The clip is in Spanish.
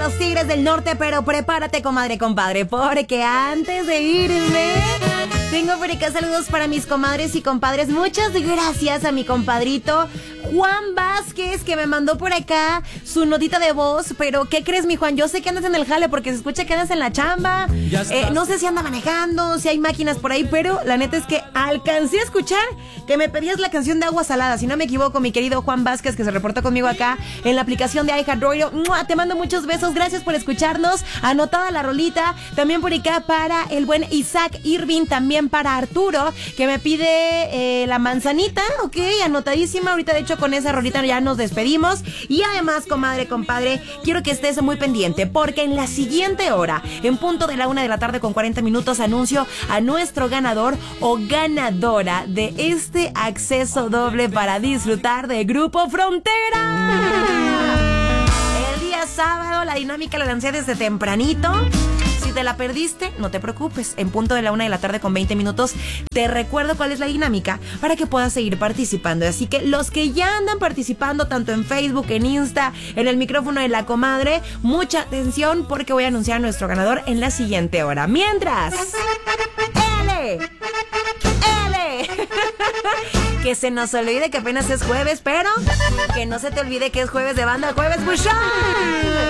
los Tigres del Norte, pero prepárate, comadre, compadre, porque antes de irme, tengo por acá saludos para mis comadres y compadres. Muchas gracias a mi compadrito Juan Vázquez, que me mandó por acá su notita de voz. Pero, ¿qué crees, mi Juan? Yo sé que andas en el jale porque se escucha que andas en la chamba. No sé si anda manejando, si hay máquinas por ahí, pero la neta es que alcancé a escuchar que me pedías la canción de Agua Salada, si no me equivoco, mi querido Juan Vázquez, que se reportó conmigo acá en la aplicación de iHeartRadio. Te mando muchos besos, gracias por escucharnos. Anotada la rolita. También por acá para el buen Isaac Irving, también para Arturo, que me pide la manzanita. Ok, anotadísima. Ahorita, de hecho, con esa rolita ya nos despedimos. Y además, comadre, compadre, quiero que estés muy pendiente, porque en la siguiente hora, en punto de la 1:40 p.m, anuncio a nuestro ganador o ganadora de este acceso doble para disfrutar de Grupo Frontera. El día sábado la dinámica la lancé desde tempranito. Si te la perdiste, no te preocupes. En punto de la 1:20 p.m, te recuerdo cuál es la dinámica para que puedas seguir participando. Así que los que ya andan participando tanto en Facebook, en Insta, en el micrófono de la comadre, mucha atención porque voy a anunciar a nuestro ganador en la siguiente hora. Mientras, que se nos olvide que apenas es jueves, pero que no se te olvide que es jueves de banda, jueves buchón.